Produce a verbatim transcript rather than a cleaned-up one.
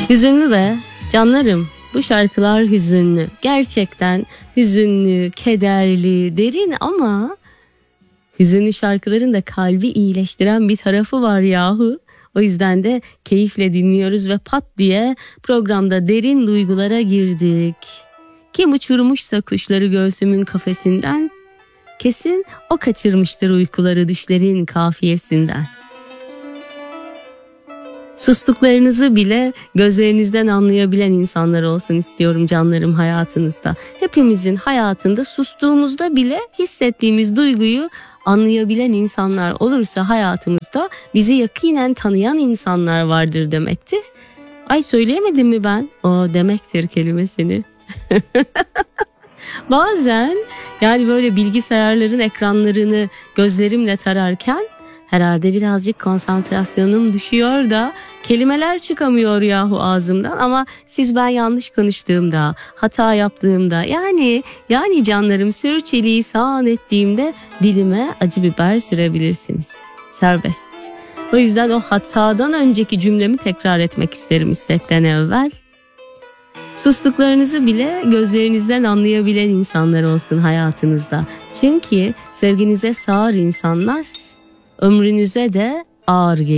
Hüzünlü be canlarım, bu şarkılar hüzünlü, gerçekten hüzünlü, kederli, derin ama hüzünlü şarkıların da kalbi iyileştiren bir tarafı var yahu. O yüzden de keyifle dinliyoruz ve pat diye programda derin duygulara girdik. Kim uçurmuşsa kuşları göğsümün kafesinden, kesin o kaçırmıştır uykuları düşlerin kafiyesinden. Sustuklarınızı bile gözlerinizden anlayabilen insanlar olsun istiyorum canlarım hayatınızda. Hepimizin hayatında sustuğumuzda bile hissettiğimiz duyguyu anlayabilen insanlar olursa hayatımızda bizi yakinen tanıyan insanlar vardır demektir. Ay söyleyemedim mi ben o demektir kelimesini? Bazen yani böyle bilgisayarların ekranlarını gözlerimle tararken herhalde birazcık konsantrasyonum düşüyor da kelimeler çıkamıyor yahu ağzımdan, ama siz ben yanlış konuştuğumda, hata yaptığımda, yani yani canlarım sürçülisan ettiğimde dilime acı biber sürebilirsiniz. Serbest. O yüzden o hatadan önceki cümlemi tekrar etmek isterim istekten evvel. Sustuklarınızı bile gözlerinizden anlayabilen insanlar olsun hayatınızda. Çünkü sevginize sağır insanlar ömrünüze de ağır gelir.